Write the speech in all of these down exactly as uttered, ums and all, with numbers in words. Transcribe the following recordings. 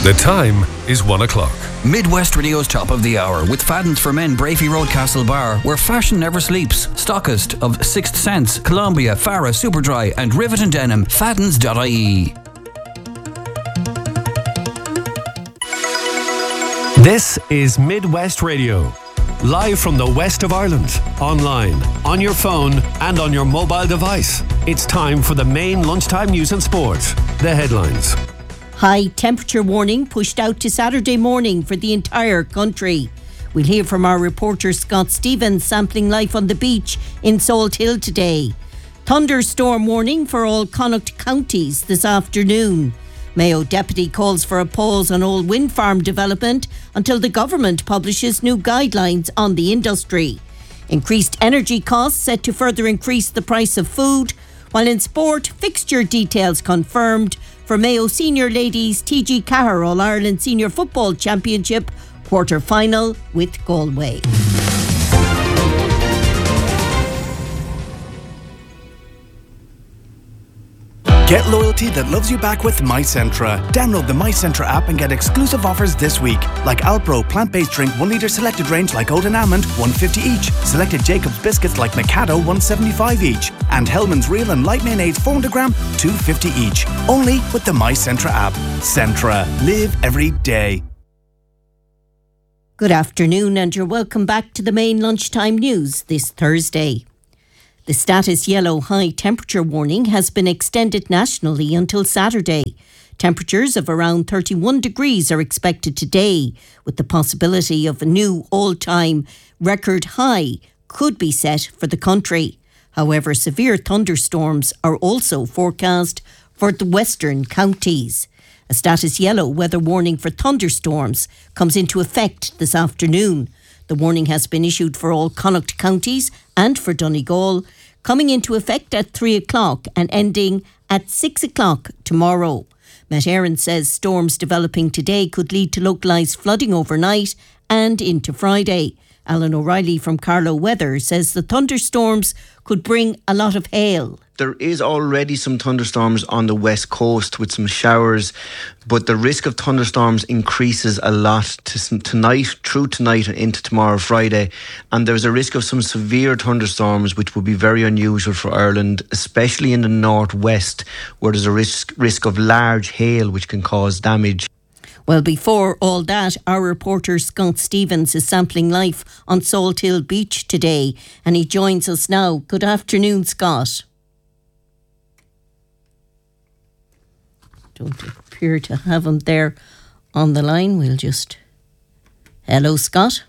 The time is one o'clock. Midwest Radio's top of the hour with Fadden's for Men, Brafey Road, Castle Bar, where fashion never sleeps. Stockist of Sixth Sense, Columbia, Farah, Superdry and Rivet and Denim. Faddens dot I E. This is Midwest Radio. Live from the west of Ireland, online, on your phone and on your mobile device. It's time for the main lunchtime news and sport. The headlines. High temperature warning pushed out to Saturday morning for the entire country. We'll hear from our reporter Scott Stevens sampling life on the beach in Salt Hill today. Thunderstorm warning for all Connacht counties this afternoon. Mayo Deputy calls for a pause on old wind farm development until the government publishes new guidelines on the industry. Increased energy costs set to further increase the price of food, while in sport, fixture details confirmed for Mayo Senior Ladies T G Cahir All-Ireland Senior Football Championship quarter-final with Galway. Get loyalty that loves you back with MyCentra. Download the MyCentra app and get exclusive offers this week, like Alpro plant-based drink one litre selected range like oat and almond, one fifty each. Selected Jacob's biscuits like Mikado, one seventy-five each. And Hellman's Real and Light Mayonnaise four hundred gram, two fifty each. Only with the MyCentra app. Centra. Live every day. Good afternoon and you're welcome back to the main lunchtime news this Thursday. The status yellow high temperature warning has been extended nationally until Saturday. Temperatures of around thirty-one degrees are expected today, with the possibility of a new all-time record high could be set for the country. However, severe thunderstorms are also forecast for the western counties. A status yellow weather warning for thunderstorms comes into effect this afternoon. The warning has been issued for all Connacht counties and for Donegal, coming into effect at three o'clock and ending at six o'clock tomorrow. Met Éireann says storms developing today could lead to localised flooding overnight and into Friday. Alan O'Reilly from Carlow Weather says the thunderstorms could bring a lot of hail. There is already some thunderstorms on the west coast with some showers, but the risk of thunderstorms increases a lot to tonight, through tonight and into tomorrow, Friday. And there's a risk of some severe thunderstorms, which would be very unusual for Ireland, especially in the northwest, where there's a risk risk of large hail, which can cause damage. Well, before all that, our reporter Scott Stevens is sampling life on Salt Hill Beach today, and he joins us now. Good afternoon, Scott. Don't appear to have him there on the line. We'll just... Hello, Scott.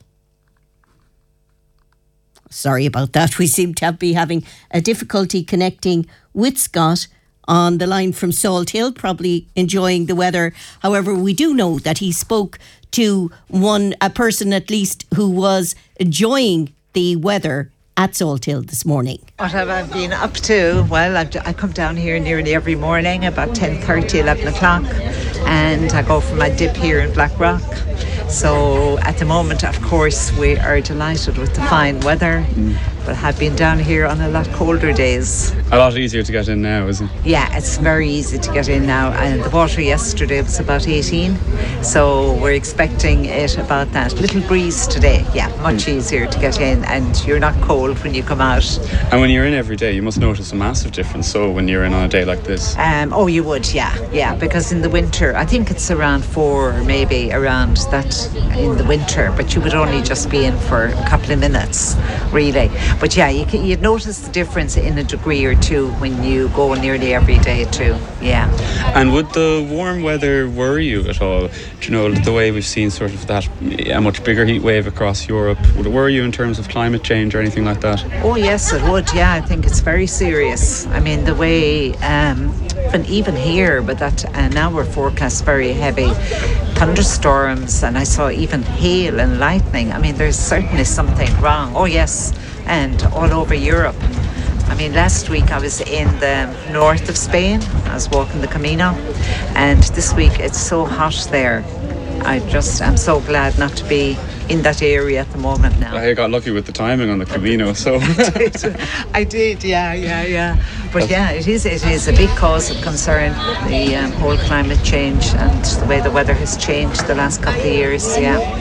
Sorry about that. We seem to be having a difficulty connecting with Scott on the line from Salt Hill, probably enjoying the weather. However, we do know that he spoke to one, a person at least, who was enjoying the weather at Salt Hill this morning. What have I been up to? Well, I've, I come down here nearly every morning about ten thirty, eleven o'clock, and I go for my dip here in Blackrock. So at the moment, of course, we are delighted with the fine weather, mm. but have been down here on a lot colder days. A lot easier to get in now, isn't it? Yeah, it's very easy to get in now, and the water yesterday was about eighteen, so we're expecting it about that. Little breeze today, yeah, much mm. easier to get in, and you're not cold when you come out. And when you're in every day, you must notice a massive difference, so when you're in on a day like this? Um, oh, you would, yeah, yeah, because in the winter, I think it's around four, or maybe around that in the winter, but you would only just be in for a couple of minutes, really. But yeah, you can, you'd notice the difference in a degree or two when you go nearly every day too, yeah. And would the warm weather worry you at all? Do you know, the way we've seen sort of that, a much bigger heat wave across Europe, would it worry you in terms of climate change or anything like that? Oh yes, it would, yeah. I think it's very serious. I mean, the way, um, even, even here, but that uh, now we're forecast very heavy thunderstorms, and I saw even hail and lightning. I mean, there's certainly something wrong. Oh yes, and all over Europe. I mean, last week I was in the north of Spain. I was walking the Camino, and this week it's so hot there. I just am so glad not to be in that area at the moment now. I got lucky with the timing on the Camino, so I did, I did, yeah, yeah, yeah. But yeah, it is it is a big cause of concern, the um, whole climate change and the way the weather has changed the last couple of years, yeah.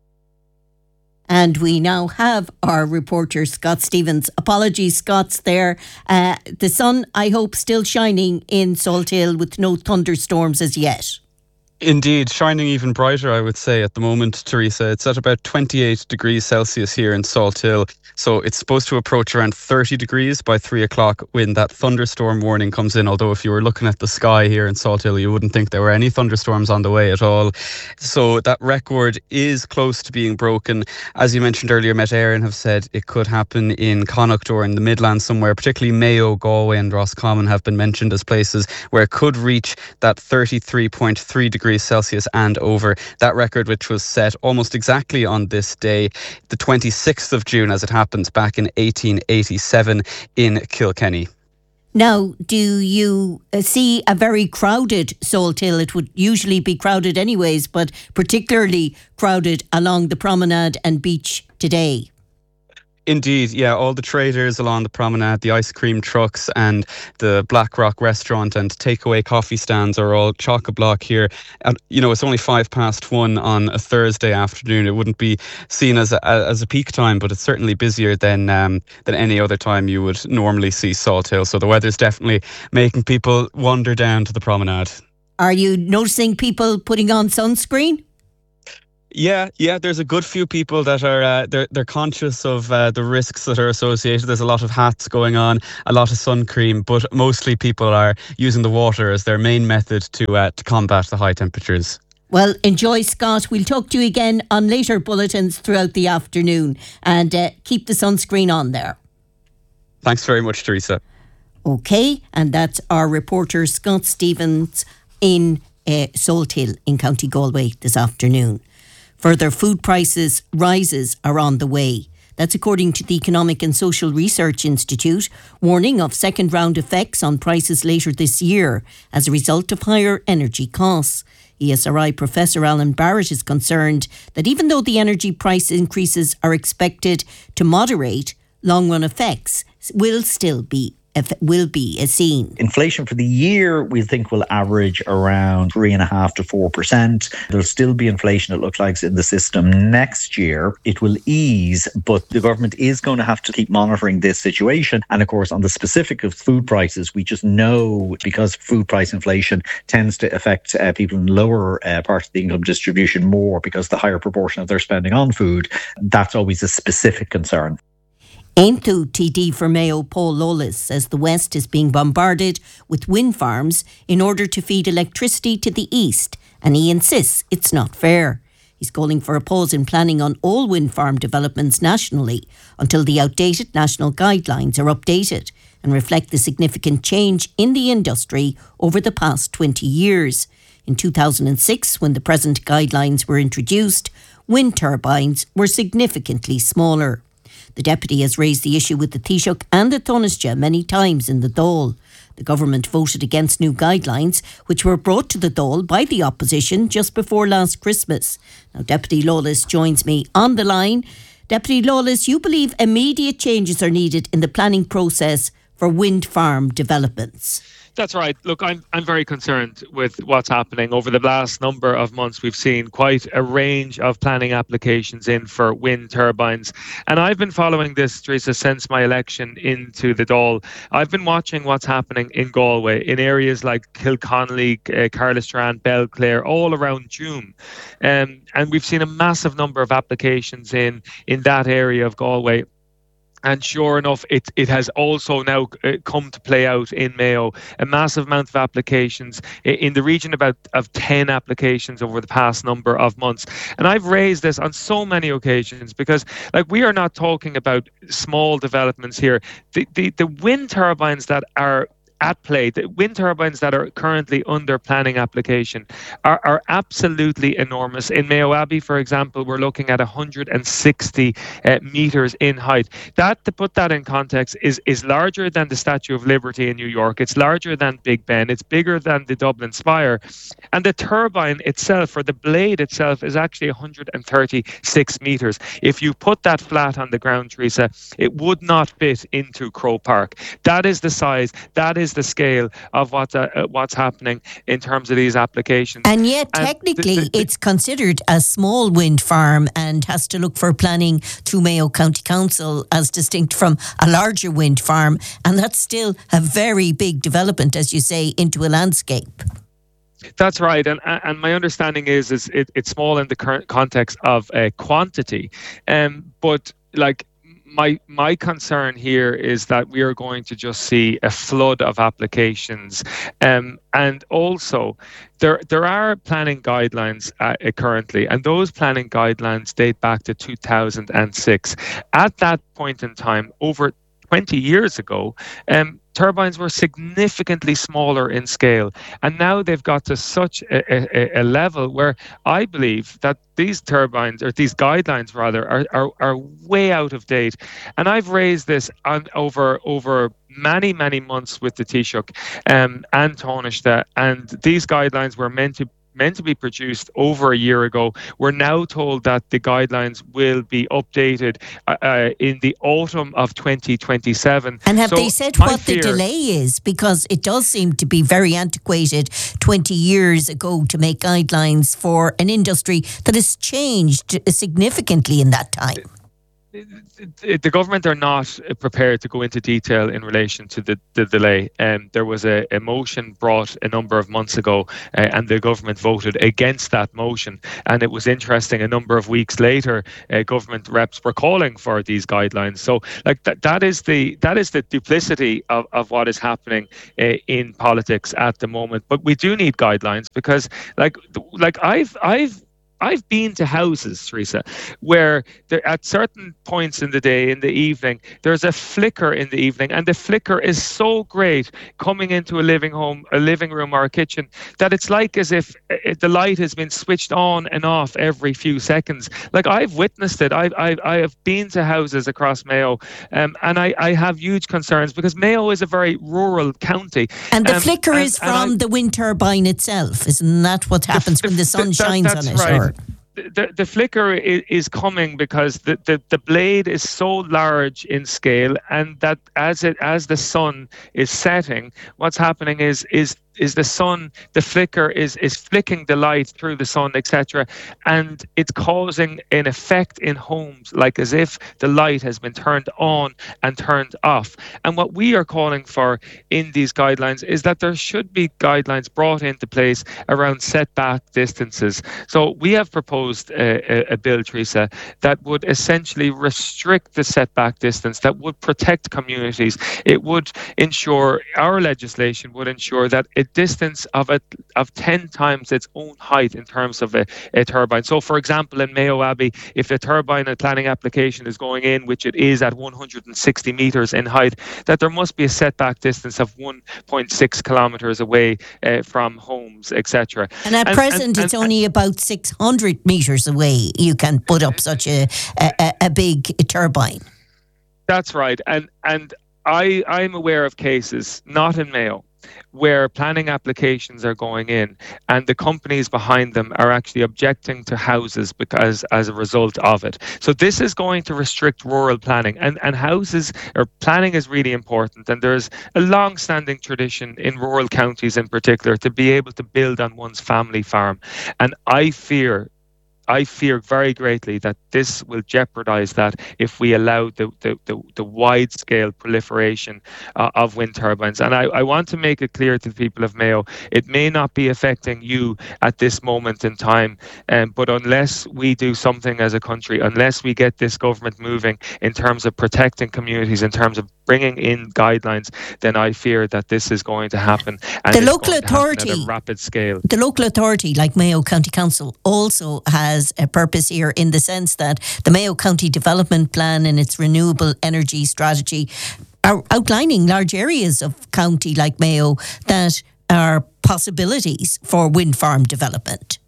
And we now have our reporter, Scott Stevens. Apologies, Scott's there. Uh, the sun, I hope, still shining in Salthill with no thunderstorms as yet. Indeed, shining even brighter, I would say, at the moment, Teresa. It's at about twenty-eight degrees Celsius here in Salthill. So it's supposed to approach around thirty degrees by three o'clock when that thunderstorm warning comes in. Although if you were looking at the sky here in Salthill, you wouldn't think there were any thunderstorms on the way at all. So that record is close to being broken. As you mentioned earlier, Met Éireann have said it could happen in Connacht or in the Midlands somewhere, particularly Mayo, Galway and Roscommon have been mentioned as places where it could reach that thirty-three point three degrees Celsius and over. That record, which was set almost exactly on this day, the twenty-sixth of June, as it happens, back in eighteen eighty-seven in Kilkenny. Now, do you uh, see a very crowded Salthill? It would usually be crowded anyways, but particularly crowded along the promenade and beach today. Indeed, yeah, all the traders along the promenade, the ice cream trucks and the Black Rock restaurant and takeaway coffee stands are all chock-a-block here. And, you know, it's only five past one on a Thursday afternoon. It wouldn't be seen as a, as a peak time, but it's certainly busier than um, than any other time you would normally see Salthill. So the weather's definitely making people wander down to the promenade. Are you noticing people putting on sunscreen? Yeah, yeah. There's a good few people that are uh, they're they're conscious of uh, the risks that are associated. There's a lot of hats going on, a lot of sun cream, but mostly people are using the water as their main method to uh, to combat the high temperatures. Well, enjoy, Scott. We'll talk to you again on later bulletins throughout the afternoon, and uh, keep the sunscreen on there. Thanks very much, Teresa. Okay, and that's our reporter Scott Stevens in uh, Salthill in County Galway this afternoon. Further food prices rises are on the way. That's according to the Economic and Social Research Institute, warning of second round effects on prices later this year as a result of higher energy costs. E S R I Professor Alan Barrett is concerned that even though the energy price increases are expected to moderate, long run effects will still be will be seen. Inflation for the year, we think, will average around three and a half to four percent. There'll still be inflation, it looks like, in the system next year. It will ease, but the government is going to have to keep monitoring this situation. And of course, on the specific of food prices, we just know because food price inflation tends to affect uh, people in lower uh, parts of the income distribution more because the higher proportion of their spending on food, that's always a specific concern. Aontú T D for Mayo Paul Lawless says the West is being bombarded with wind farms in order to feed electricity to the East, and he insists it's not fair. He's calling for a pause in planning on all wind farm developments nationally until the outdated national guidelines are updated and reflect the significant change in the industry over the past twenty years. In two thousand six, when the present guidelines were introduced, wind turbines were significantly smaller. The Deputy has raised the issue with the Taoiseach and the Taoiseach many times in the Dáil. The government voted against new guidelines, which were brought to the Dáil by the opposition just before last Christmas. Now, Deputy Lawless joins me on the line. Deputy Lawless, you believe immediate changes are needed in the planning process for wind farm developments? That's right. Look, I'm I'm very concerned with what's happening. Over the last number of months, we've seen quite a range of planning applications in for wind turbines. And I've been following this, Teresa, since my election into the Dáil. I've been watching what's happening in Galway, in areas like Kilconnelly, uh, Carlistrand, Belclare, all around Doom. Um, and we've seen a massive number of applications in, in that area of Galway. And sure enough, it it has also now come to play out in Mayo. A massive amount of applications in the region, about of ten applications over the past number of months. And I've raised this on so many occasions because, like, we are not talking about small developments here. The the, the wind turbines that are at play. The wind turbines that are currently under planning application are, are absolutely enormous. In Mayo Abbey, for example, we're looking at one hundred sixty uh, metres in height. That, to put that in context, is, is larger than the Statue of Liberty in New York. It's larger than Big Ben. It's bigger than the Dublin Spire. And the turbine itself, or the blade itself, is actually one hundred thirty-six metres. If you put that flat on the ground, Teresa, it would not fit into Croke Park. That is the size, that is the scale of what's, uh, what's happening in terms of these applications. And yet, and technically, the, the, the, it's considered a small wind farm and has to look for planning through Mayo County Council as distinct from a larger wind farm. And that's still a very big development, as you say, into a landscape. That's right, and and my understanding is is it, it's small in the current context of uh, quantity, um, but like my my concern here is that we are going to just see a flood of applications, um, and also there there are planning guidelines uh, currently, and those planning guidelines date back to two thousand six. At that point in time, over twenty years ago, um, turbines were significantly smaller in scale, and now they've got to such a, a, a level where I believe that these turbines, or these guidelines rather, are, are, are way out of date. And I've raised this on, over over many, many months with the Taoiseach um, and Taoiseach, and these guidelines were meant to meant to be produced over a year ago. We're now told that the guidelines will be updated uh, in the autumn of twenty twenty-seven. And have so they said what fear, the delay is? Because it does seem to be very antiquated twenty years ago to make guidelines for an industry that has changed significantly in that time. The government are not prepared to go into detail in relation to the, the delay. Um, there was a, a motion brought a number of months ago, uh, and the government voted against that motion. And it was interesting, a number of weeks later, uh, government reps were calling for these guidelines. So, like that, that is the that is the duplicity of, of what is happening uh, in politics at the moment. But we do need guidelines because, like, like I've I've. I've been to houses, Teresa, where there, at certain points in the day, in the evening, there's a flicker in the evening, and the flicker is so great coming into a living home, a living room or a kitchen, that it's like as if it, the light has been switched on and off every few seconds. Like, I've witnessed it. I've, I've, I have been to houses across Mayo, um, and I, I have huge concerns because Mayo is a very rural county. And the um, flicker and, is from I, the wind turbine itself. Isn't that what happens the, when the sun the, shines that, on it? Right. Or? The, the flicker is, is coming because the, the, the blade is so large in scale, and that as it as the sun is setting, what's happening is is is the sun, the flicker is is flicking the light through the sun, et cetera, and it's causing an effect in homes, like as if the light has been turned on and turned off. And what we are calling for in these guidelines is that there should be guidelines brought into place around setback distances. So we have proposed a, a, a bill, Teresa, that would essentially restrict the setback distance, that would protect communities. It would ensure, our legislation would ensure that a distance of a, of ten times its own height in terms of a, a turbine. So, for example, in Mayo Abbey, if a turbine a planning application is going in, which it is at one hundred sixty metres in height, that there must be a setback distance of one point six kilometres away uh, from homes, et cetera. And at and, present, and, it's and, only about six hundred metres away you can put up such a, a, a big turbine. That's right. And, and I, I'm aware of cases, not in Mayo, where planning applications are going in and the companies behind them are actually objecting to houses because as a result of it. So this is going to restrict rural planning, and, and houses or planning is really important, and there's a long-standing tradition in rural counties in particular to be able to build on one's family farm. And I fear I fear very greatly that this will jeopardize that if we allow the, the, the, the wide-scale proliferation uh, of wind turbines. And I, I want to make it clear to the people of Mayo, it may not be affecting you at this moment in time, um, but unless we do something as a country, unless we get this government moving in terms of protecting communities, in terms of bringing in guidelines, then I fear that this is going to happen. And the it's local going to authority, happen at a rapid scale. The local authority, like Mayo County Council, also has a purpose here in the sense that the Mayo County Development Plan and its renewable energy strategy are outlining large areas of county like Mayo that are possibilities for wind farm development.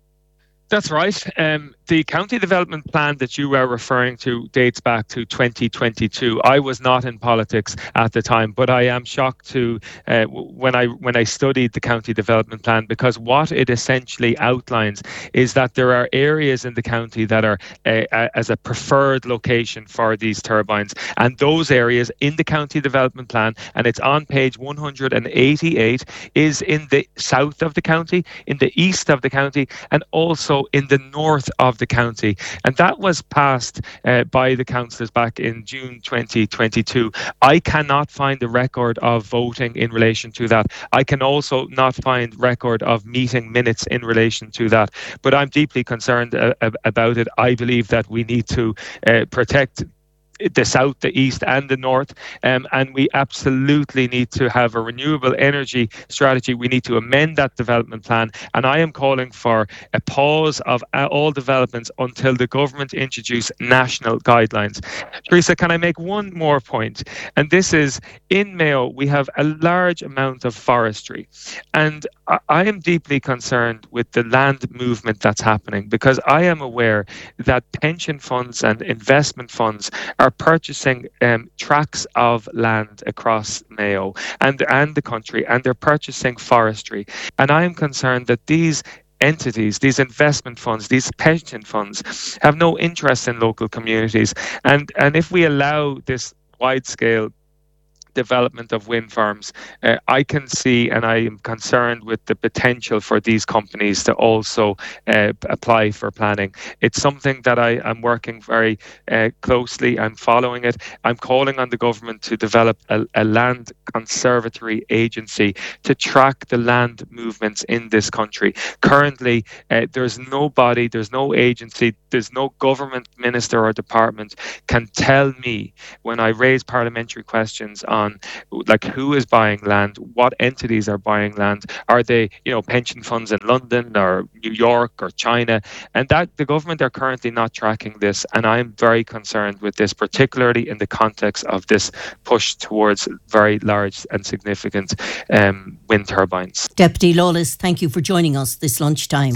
That's right. Um, the county development plan that you were referring to dates back to twenty twenty-two. I was not in politics at the time, but I am shocked to uh, when I when I studied the county development plan, because what it essentially outlines is that there are areas in the county that are uh, as a preferred location for these turbines, and those areas in the county development plan, and it's on page one hundred eighty-eight, is in the south of the county, in the east of the county, and also in the north of the county. And that was passed uh, by the councillors back in June twenty twenty-two. I cannot find a record of voting in relation to that. I can also not find record of meeting minutes in relation to that. But I'm deeply concerned uh, about it. I believe that we need to uh, protect the south, the east and the north, um, and we absolutely need to have a renewable energy strategy. We need to amend that development plan, and I am calling for a pause of all developments until the government introduce national guidelines. Teresa, can I make one more point? And this is, in Mayo we have a large amount of forestry, and I, I am deeply concerned with the land movement that's happening, because I am aware that pension funds and investment funds are purchasing um, tracts of land across Mayo and and the country, and they're purchasing forestry. And I am concerned that these entities, these investment funds, these pension funds have no interest in local communities. And and if we allow this wide-scale development of wind farms, uh, I can see, and I am concerned with the potential for these companies to also uh, apply for planning. It's something that I am working very uh, closely. I'm following it. I'm calling on the government to develop a, a land conservatory agency to track the land movements in this country. Currently, uh, there's nobody, there's no agency, there's no government minister or department can tell me when I raise parliamentary questions on on like who is buying land, what entities are buying land, are they, you know, pension funds in London or New York or China, and that the government are currently not tracking this, and I'm very concerned with this, particularly in the context of this push towards very large and significant um, wind turbines. Deputy Lawless, thank you for joining us this lunchtime.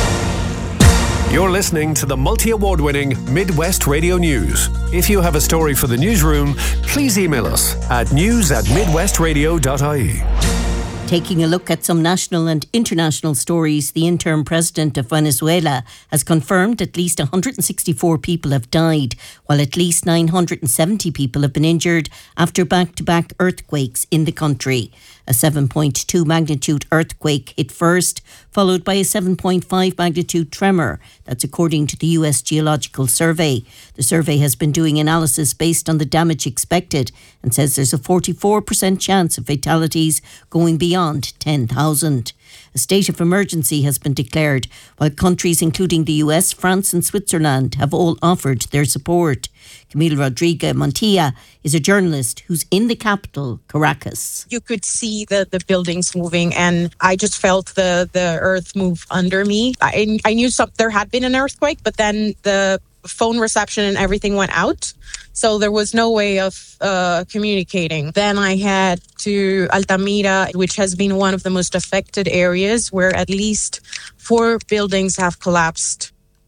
You're listening to the multi-award-winning Midwest Radio News. If you have a story for the newsroom, please email us at news at midwestradio dot I E. Taking a look at some national and international stories, the interim president of Venezuela has confirmed at least one hundred sixty-four people have died, while at least nine hundred seventy people have been injured after back-to-back earthquakes in the country. A seven point two magnitude earthquake hit first, followed by a seven point five magnitude tremor. That's according to the U S Geological Survey. The survey has been doing analysis based on the damage expected and says there's a forty-four percent chance of fatalities going beyond ten thousand. A state of emergency has been declared, while countries including the U S, France and Switzerland have all offered their support. Camila Rodriguez Montilla is a journalist who's in the capital, Caracas. You could see the, the buildings moving, and I just felt the, the earth move under me. I, I knew some, there had been an earthquake, but then the phone reception and everything went out. So there was no way of uh, communicating. Then I had to Altamira, which has been one of the most affected areas, where at least four buildings have collapsed.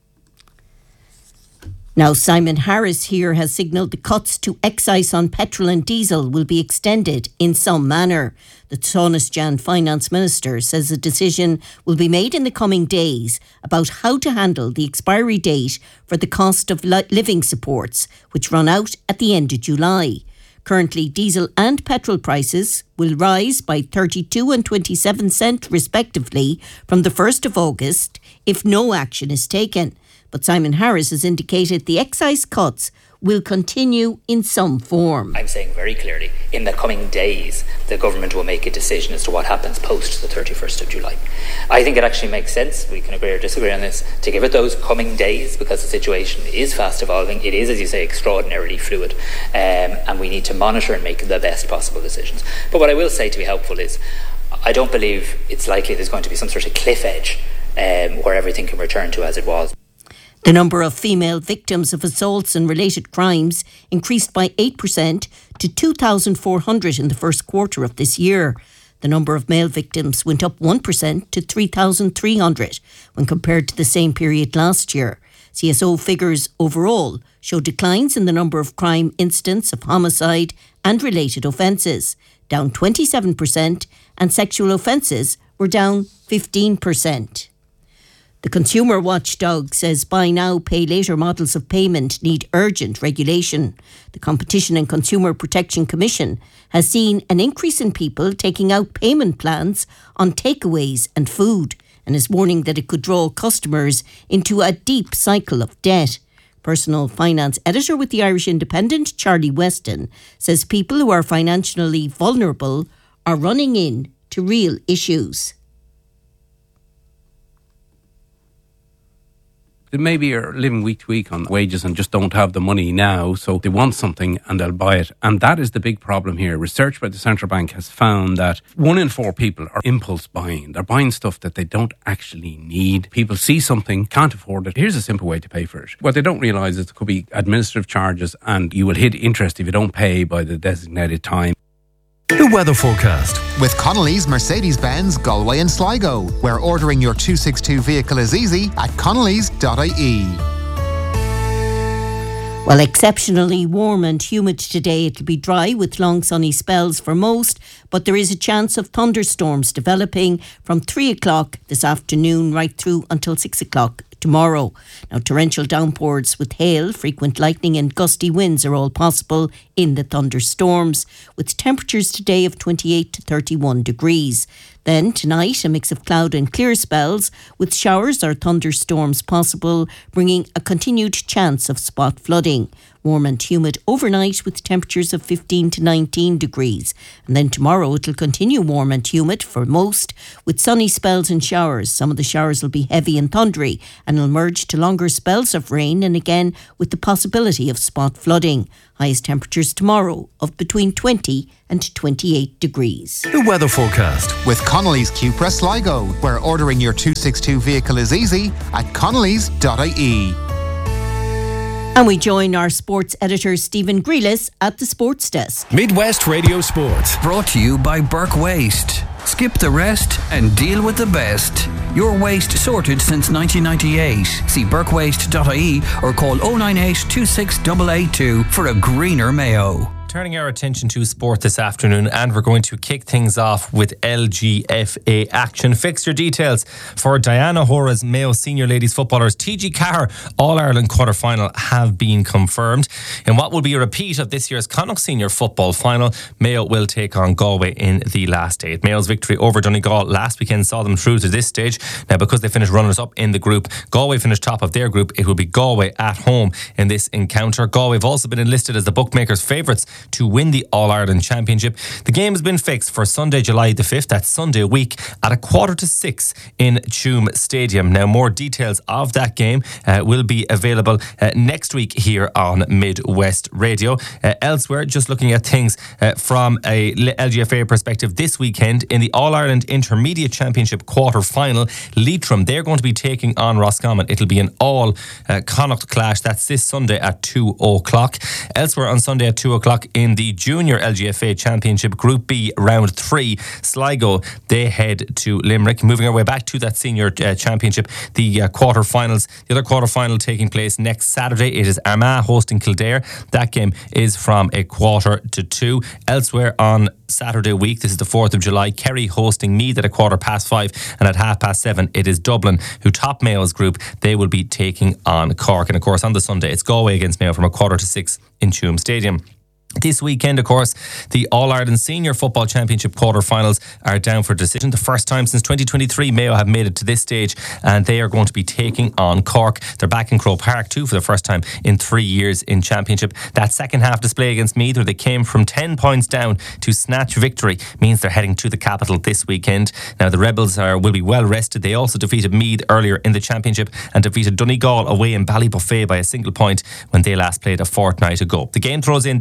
Now, Simon Harris here has signalled the cuts to excise on petrol and diesel will be extended in some manner. The Tánaiste Finance Minister says a decision will be made in the coming days about how to handle the expiry date for the cost of living supports, which run out at the end of July. Currently, diesel and petrol prices will rise by thirty-two and twenty-seven cents respectively from the first of August if no action is taken. But Simon Harris has indicated the excise cuts will continue in some form. I'm saying very clearly, in the coming days, the government will make a decision as to what happens post the thirty-first of July. I think it actually makes sense, we can agree or disagree on this, to give it those coming days, because the situation is fast evolving. It is, as you say, extraordinarily fluid, um, and we need to monitor and make the best possible decisions. But what I will say to be helpful is, I don't believe it's likely there's going to be some sort of cliff edge um, where everything can return to as it was. The number of female victims of assaults and related crimes increased by eight percent to two thousand four hundred in the first quarter of this year. The number of male victims went up one percent to three thousand three hundred when compared to the same period last year. C S O figures overall show declines in the number of crime incidents of homicide and related offences, down twenty-seven percent, and sexual offences were down fifteen percent. The Consumer Watchdog says buy now, pay later models of payment need urgent regulation. The Competition and Consumer Protection Commission has seen an increase in people taking out payment plans on takeaways and food and is warning that it could draw customers into a deep cycle of debt. Personal finance editor with the Irish Independent, Charlie Weston, says people who are financially vulnerable are running in to real issues. They maybe are living week to week on wages and just don't have the money now, so they want something and they'll buy it. And that is the big problem here. Research by the Central Bank has found that one in four people are impulse buying. They're buying stuff that they don't actually need. People see something, can't afford it. Here's a simple way to pay for it. What they don't realise is there could be administrative charges and you will hit interest if you don't pay by the designated time. The weather forecast. With Connolly's Mercedes-Benz Galway and Sligo, where ordering your two sixty-two vehicle is easy at connellys dot I E. Well, exceptionally warm and humid today. It'll be dry with long sunny spells for most, but there is a chance of thunderstorms developing from three o'clock this afternoon right through until six o'clock tomorrow. Now, torrential downpours with hail, frequent lightning and gusty winds are all possible in the thunderstorms, with temperatures today of twenty-eight to thirty-one degrees. Then tonight, a mix of cloud and clear spells with showers or thunderstorms possible, bringing a continued chance of spot flooding. Warm and humid overnight with temperatures of fifteen to nineteen degrees. And then tomorrow it'll continue warm and humid for most with sunny spells and showers. Some of the showers will be heavy and thundery and will merge to longer spells of rain, and again with the possibility of spot flooding. Highest temperatures tomorrow of between twenty and twenty-eight degrees. The weather forecast. With Connolly's Cupra Sligo, where ordering your two sixty-two vehicle is easy at connellys dot I E. And we join our sports editor Stephen Grealis at the Sports Desk. Midwest Radio Sports. Brought to you by Burke Waste. Skip the rest and deal with the best. Your waste sorted since nineteen ninety-eight. See burke waste dot I E or call oh nine eight, two six eight eight two for a greener Mayo. Turning our attention to sport this afternoon, and we're going to kick things off with L G F A action. Fixture details for Diana Hora's Mayo Senior Ladies Footballers T G Carr All-Ireland quarter-final have been confirmed. In what will be a repeat of this year's Connacht Senior Football Final, Mayo will take on Galway in the last eight. Mayo's victory over Donegal last weekend saw them through to this stage. Now, because they finished runners-up in the group, Galway finished top of their group. It will be Galway at home in this encounter. Galway have also been enlisted as the bookmakers' favourites to win the All-Ireland Championship. The game has been fixed for Sunday, July the fifth, that's Sunday week, at a quarter to six in Tuam Stadium. Now, more details of that game uh, will be available uh, next week here on Midwest Radio. Uh, elsewhere, just looking at things uh, from a L G F A perspective, this weekend in the All-Ireland Intermediate Championship quarter-final, Leitrim, they're going to be taking on Roscommon. It'll be an all-Connacht uh, clash. That's this Sunday at two o'clock. Elsewhere on Sunday at two o'clock in the Junior L G F A Championship Group B Round three, Sligo, they head to Limerick. Moving our way back to that Senior uh, Championship, the uh, quarter-finals, the other quarter-final taking place next Saturday. It is Armagh hosting Kildare. That game is from a quarter to two. Elsewhere on Saturday week, this is the fourth of July, Kerry hosting Meath at a quarter past five, and at half past seven it is Dublin, who top Mayo's group. They will be taking on Cork. And of course on the Sunday it's Galway against Mayo from a quarter to six in Tuam Stadium. This weekend, of course, the All-Ireland Senior Football Championship quarter-finals are down for decision. The first time since twenty twenty-three, Mayo have made it to this stage, and they are going to be taking on Cork. They're back in Croke Park too for the first time in three years in Championship. That second half display against Meath, where they came from ten points down to snatch victory, means they're heading to the capital this weekend. Now, the Rebels are will be well rested. They also defeated Meath earlier in the Championship and defeated Donegal away in Ballybuffet by a single point when they last played a fortnight ago. The game throws in this Saturday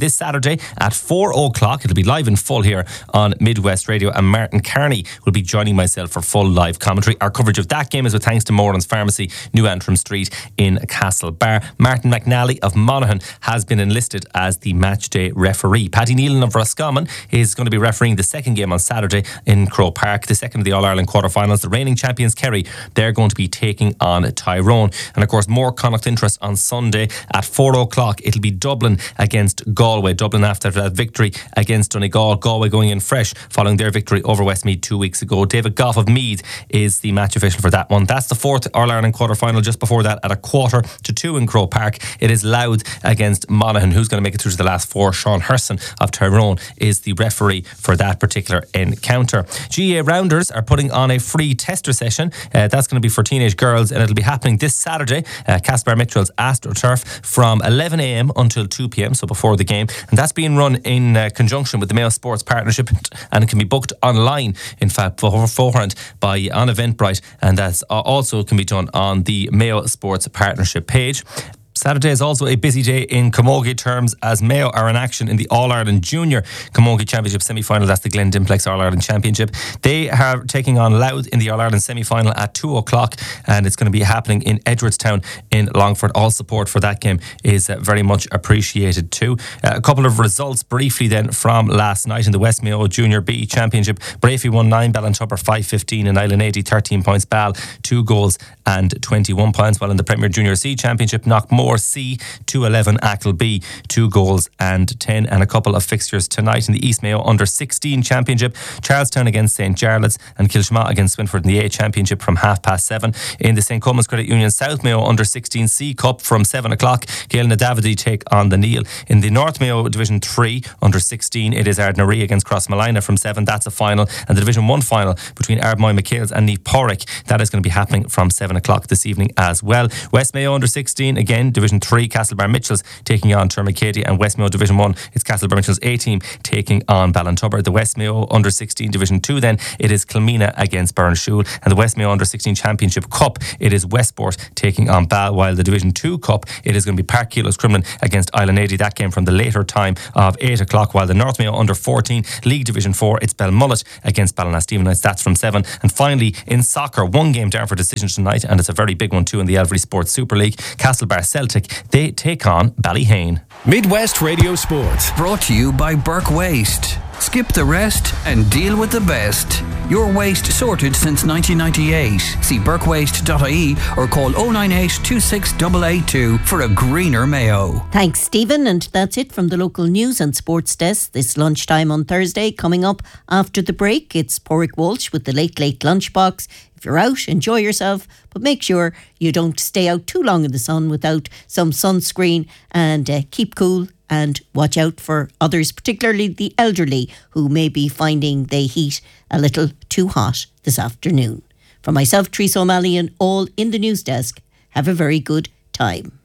Saturday at four o'clock. It'll be live in full here on Midwest Radio, and Martin Carney will be joining myself for full live commentary. Our coverage of that game is with thanks to Moreland's Pharmacy, New Antrim Street in Castlebar. Martin McNally of Monaghan has been enlisted as the match day referee. Paddy Nealon of Roscommon is going to be refereeing the second game on Saturday in Croke Park, the second of the All-Ireland quarter-finals. The reigning champions Kerry, they're going to be taking on Tyrone. And of course, more Connacht interest on Sunday at four o'clock. It'll be Dublin against Galway. Dublin after that victory against Donegal. Galway going in fresh following their victory over Westmeath two weeks ago. David Goff of Meath is the match official for that one. That's the fourth All-Ireland quarter-final. Just before that, at a quarter to two in Croke Park, it is Louth against Monaghan. Who's going to make it through to the last four? Sean Herson of Tyrone is the referee for that particular encounter. G A A Rounders are putting on a free tester session. Uh, that's going to be for teenage girls, and it'll be happening this Saturday, uh, Castlebar Mitchell's AstroTurf, from eleven a.m. until two p.m, so before the game. And that's being run in uh, conjunction with the Mayo Sports Partnership, and it can be booked online, in fact, beforehand by on Eventbrite, and that's uh, also can be done on the Mayo Sports Partnership page. Saturday is also a busy day in camogie terms, as Mayo are in action in the All-Ireland Junior Camogie Championship semi-final. That's the Glen Dimplex All-Ireland Championship. They are taking on Louth in the All-Ireland semi-final at two o'clock, and it's going to be happening in Edgeworthstown in Longford. All support for that game is uh, very much appreciated too. Uh, a couple of results briefly then from last night in the West Mayo Junior B Championship. Brafey won nine, Ballintubber five fifteen, and Island eighty thirteen points. Ball two goals and twenty-one points, while in the Premier Junior C Championship, Knockmore C two eleven, Ackle B two goals and ten. And a couple of fixtures tonight in the East Mayo Under sixteen Championship. Charlestown against Saint Jarlath's and Kilshma against Swinford in the A Championship from half past seven. In the Saint Comas Credit Union South Mayo Under sixteen C Cup from seven o'clock, Gael na Davide take on the Neil. In the North Mayo Division three Under sixteen, it is Ardnaree against Crossmalina from seven. That's a final. And the Division one final between Ardmoy McHale's and Neath Porrick, that is going to be happening from seven o'clock this evening as well. West Mayo Under sixteen, again Division three, Castlebar Mitchells taking on Termacady, and West Mayo Division one, it's Castlebar Mitchells A team taking on Ballintubber. The West Mayo Under sixteen Division two then, it is Kilmina against Burnshule, and the West Mayo Under sixteen Championship Cup, it is Westport taking on Ball, while the Division two Cup, it is going to be Park Kilos Crumlin against Island eighty. That game from the later time of eight o'clock, while the North Mayo Under fourteen League Division four, it's Belmullet against Ballina-Stevenage. That's from seven. And finally in soccer, one game down for decision tonight, and it's a very big one too in the Elvery Sports Super League. Castlebar Celtic, they take on Ballyhane. Midwest Radio Sports, brought to you by Burke Waste. Skip the rest and deal with the best. Your waste sorted since nineteen ninety-eight. See burke waste dot I E or call oh nine eight, two six eight eight two for a greener Mayo. Thanks, Stephen. And that's it from the local news and sports desk this lunchtime on Thursday. Coming up after the break, it's Porrick Walsh with the Late Late Lunchbox. If you're out, enjoy yourself, but make sure you don't stay out too long in the sun without some sunscreen, and uh, keep cool and watch out for others, particularly the elderly, who may be finding the heat a little too hot this afternoon. From myself, Teresa O'Malley, and all in the news desk, have a very good time.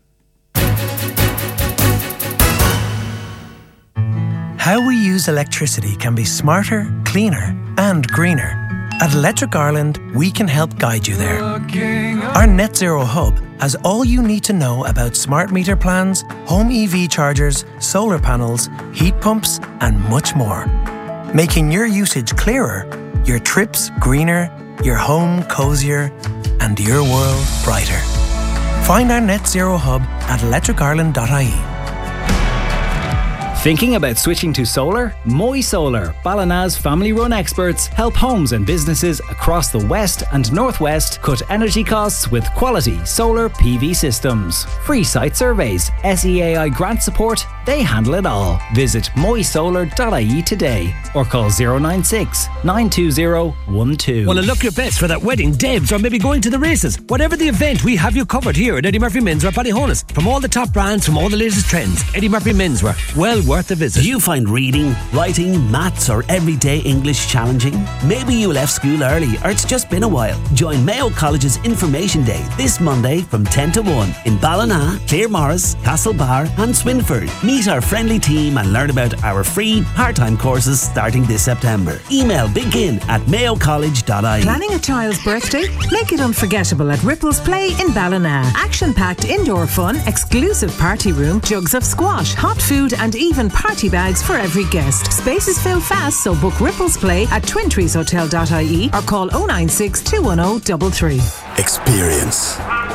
How we use electricity can be smarter, cleaner and greener. At Electric Ireland, we can help guide you there. Our Net Zero Hub has all you need to know about smart meter plans, home E V chargers, solar panels, heat pumps and much more. Making your usage clearer, your trips greener, your home cozier and your world brighter. Find our Net Zero Hub at electric ireland dot I E. Thinking about switching to solar? Moy Solar, Ballina's family-run experts, help homes and businesses across the West and Northwest cut energy costs with quality solar P V systems. Free site surveys, S E A I grant support, they handle it all. Visit moy solar dot I E today or call zero nine six, nine two zero, one two. Want to look your best for that wedding, Debs, or maybe going to the races? Whatever the event, we have you covered here at Eddie Murphy Menswear Ballyhonus. From all the top brands, from all the latest trends, Eddie Murphy Menswear, well worth a visit. Do you find reading, writing, maths or everyday English challenging? Maybe you left school early or it's just been a while. Join Mayo College's Information Day this Monday from ten to one in Ballina, Claremorris, Castlebar and Swinford. Meet Meet our friendly team and learn about our free part-time courses starting this September. Email begin at mayo college dot I E. Planning a child's birthday? Make it unforgettable at Ripples Play in Ballina. Action-packed indoor fun, exclusive party room, jugs of squash, hot food and even party bags for every guest. Spaces fill fast, so book Ripples Play at twin trees hotel dot I E or call oh nine six, two one oh, three three. Experience.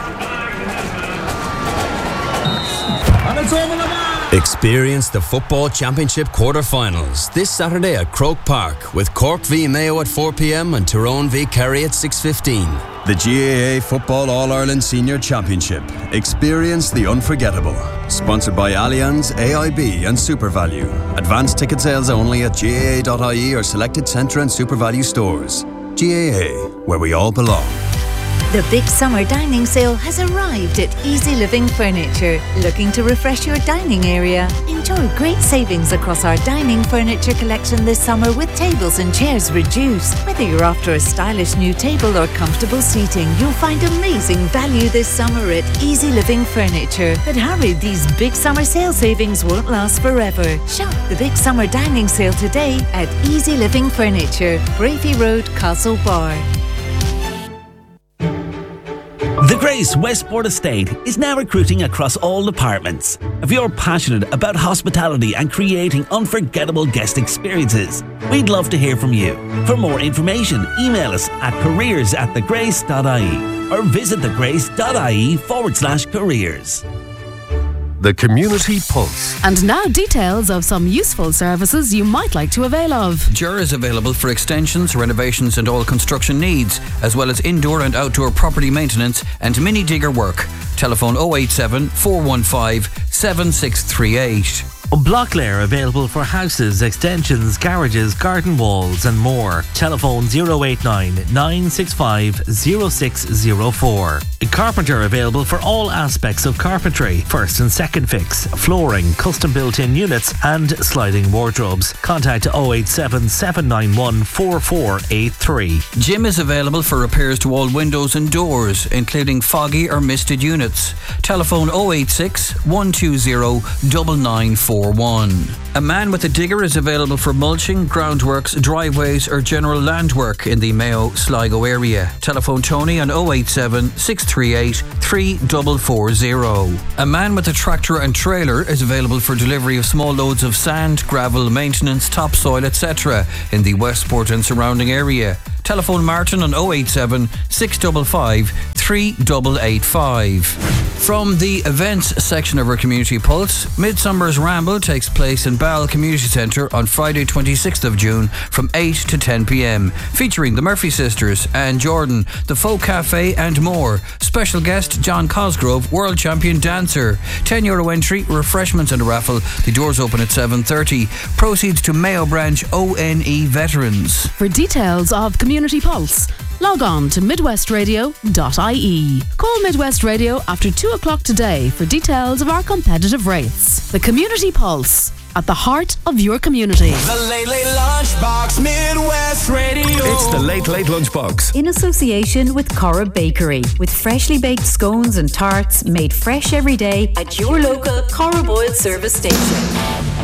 Experience the Football Championship quarter-finals this Saturday at Croke Park with Cork v Mayo at four p.m. and Tyrone v Kerry at six fifteen. The G A A Football All-Ireland Senior Championship. Experience the unforgettable. Sponsored by Allianz, A I B and SuperValue. Advanced ticket sales only at G A A dot I E or selected Centre and SuperValue stores. G A A, where we all belong. The big summer dining sale has arrived at Easy Living Furniture. Looking to refresh your dining area? Enjoy great savings across our dining furniture collection this summer with tables and chairs reduced. Whether you're after a stylish new table or comfortable seating, you'll find amazing value this summer at Easy Living Furniture. But hurry, these big summer sale savings won't last forever. Shop the big summer dining sale today at Easy Living Furniture, Bravey Road, Castlebar. The Grace Westport Estate is now recruiting across all departments. If you're passionate about hospitality and creating unforgettable guest experiences, we'd love to hear from you. For more information, email us at careers at thegrace dot I E or visit thegrace.ie forward slash careers. The Community Pulse. And now details of some useful services you might like to avail of. J U R is available for extensions, renovations and all construction needs, as well as indoor and outdoor property maintenance and mini digger work. Telephone oh eight seven, four one five, seven six three eight. Blocklair available for houses, extensions, garages, garden walls and more. Telephone oh eight nine, nine six five, oh six oh four. Carpenter available for all aspects of carpentry, first and second fix, flooring, custom built-in units and sliding wardrobes. Contact oh eight seven, seven nine one, four four eight three. Jim is available for repairs to all windows and doors, including foggy or misted units. Telephone oh eight six, one two oh, nine nine four one. A man with a digger is available for mulching, groundworks, driveways or general land work in the Mayo Sligo area. Telephone Tony on oh eight seven, six three eight, three four four oh. A man with a tractor and trailer is available for delivery of small loads of sand, gravel, maintenance, topsoil, et cetera in the Westport and surrounding area. Telephone Martin on oh eight seven, six five five, three eight eight five. From the events section of our Community Pulse, Midsummer's Ramble takes place in Ball Community Centre on Friday twenty-sixth of June from eight to ten p.m, featuring the Murphy Sisters, Anne Jordan, the Folk Cafe and more. Special guest John Cosgrove, world champion dancer. ten euro entry, refreshments and a raffle. The doors open at seven thirty. Proceeds to Mayo Branch O N E veterans. For details of Community Pulse, log on to midwest radio dot I E. Call Midwest Radio after two o'clock today for details of our competitive rates. The Community Pulse, at the heart of your community. The Late Late Lunchbox, Midwest Radio. It's the Late Late Lunchbox. In association with Cora Bakery, with freshly baked scones and tarts made fresh every day at your local Cora Boyle service station.